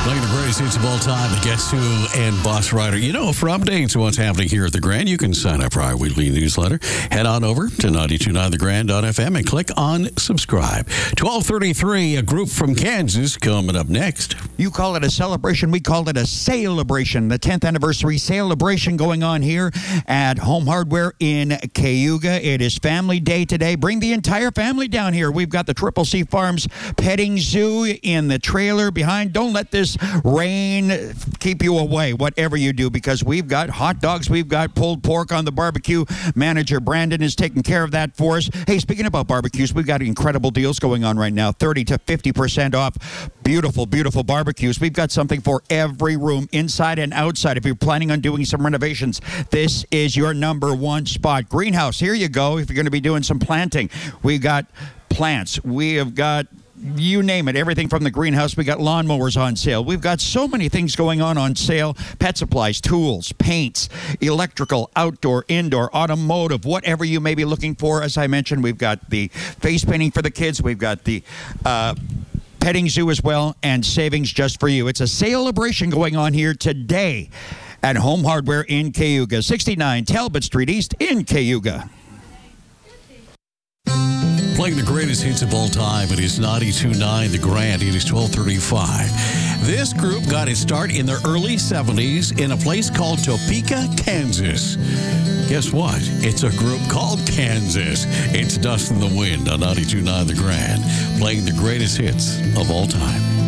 Playing the greatest hits of all time, the Guess Who and Boss Ryder. You know, for updates on what's happening here at the Grand, you can sign up for our weekly newsletter. Head on over to 929thegrand.fm and click on subscribe. 12:33, a group from Kansas coming up next. You call it a celebration. We call it a celebration. The 10th anniversary celebration going on here at Home Hardware in Cayuga. It is Family Day today. Bring the entire family down here. We've got the Triple C Farms petting zoo in the trailer behind. Don't let this rain keep you away, whatever you do, because we've got hot dogs, we've got pulled pork on the barbecue. Manager Brandon is taking care of that for us. Hey, speaking about barbecues, we've got incredible deals going on right now, 30 to 50% off. Beautiful, beautiful barbecues. We've got something for every room, inside and outside. If you're planning on doing some renovations, this is your number one spot. Greenhouse, here you go. If you're going to be doing some planting, we've got plants. We have got, you name it, everything from the greenhouse. We got lawnmowers on sale. We've got so many things going on sale. Pet supplies, tools, paints, electrical, outdoor, indoor, automotive, whatever you may be looking for. As I mentioned, we've got the face painting for the kids. We've got the petting zoo as well, and savings just for you. It's a celebration going on here today at Home Hardware in Cayuga, 69 Talbot Street East in Cayuga. Playing the greatest hits of all time, it is 92.9 The Grand. It is 12:35. This group got its start in the early 70s in a place called Topeka, Kansas. Guess what? It's a group called Kansas. It's Dust in the Wind on 92.9 The Grand, playing the greatest hits of all time.